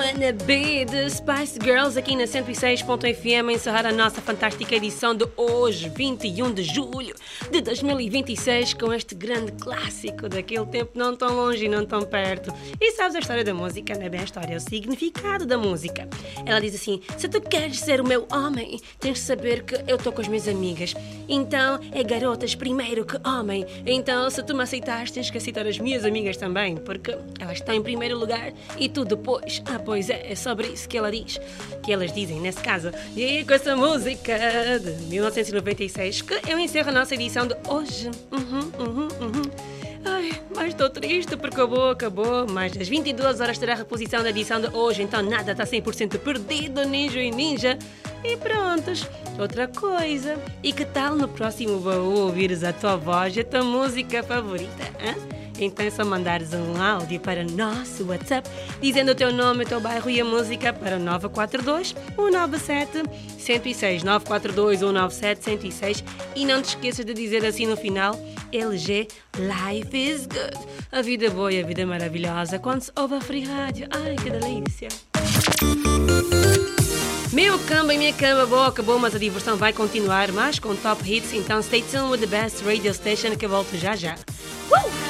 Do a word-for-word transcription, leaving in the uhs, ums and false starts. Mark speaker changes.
Speaker 1: Wanna Be de Spice Girls aqui na cento e seis ponto F M a encerrar a nossa fantástica edição de hoje, vinte e um de julho de dois mil e vinte e seis, com este grande clássico daquele tempo não tão longe e não tão perto. E sabes a história da música? Não é bem a história, é o significado da música. Ela diz assim: se tu queres ser o meu homem, tens de saber que eu estou com as minhas amigas. Então é garotas primeiro que homem. Então se tu me aceitares, tens que aceitar as minhas amigas também, porque elas estão em primeiro lugar e tu depois. Ah, pois é, é sobre isso que ela diz, que elas dizem nesse caso. E com essa música de mil novecentos e noventa e seis que eu encerro a nossa edição de hoje. Uhum, uhum, uhum. Ai, mas estou triste porque acabou, acabou. Mas às vinte e duas horas terá a reposição da edição de hoje, então nada está cem por cento perdido, ninja e ninja. E prontos, outra coisa. E que tal no próximo baú ouvires a tua voz e a tua música favorita, hein? Então é só mandares um áudio para o nosso WhatsApp dizendo o teu nome, o teu bairro e a música para nove quatro dois, um nove sete, um zero seis, nove quatro dois, um nove sete, um zero seis, e não te esqueças de dizer assim no final: L G, life is good. A vida é boa e a vida é maravilhosa quando se ouve a Free Rádio. Ai, que delícia! Meu camba e minha cama, boa, acabou, mas a diversão vai continuar, mas com top hits, então stay tuned with the best radio station que eu volto já já. Uh!